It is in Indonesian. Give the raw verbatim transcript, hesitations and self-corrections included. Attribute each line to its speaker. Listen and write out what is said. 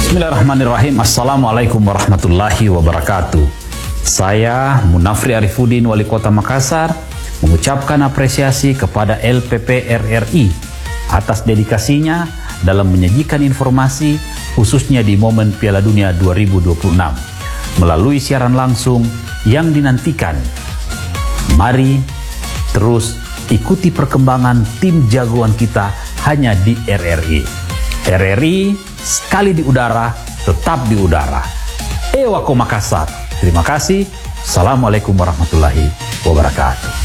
Speaker 1: Bismillahirrahmanirrahim. Assalamualaikum warahmatullahi wabarakatuh. Saya Munafri Arifudin, Wali Kota Makassar, mengucapkan apresiasi kepada L P P R R I atas dedikasinya dalam menyajikan informasi khususnya di momen Piala Dunia dua ribu dua puluh enam melalui siaran langsung yang dinantikan. Mari terus ikuti perkembangan tim jagoan kita hanya di R R I. R R I sekali di udara, tetap di udara. Ewako Makassar. Terima kasih. Assalamualaikum warahmatullahi wabarakatuh.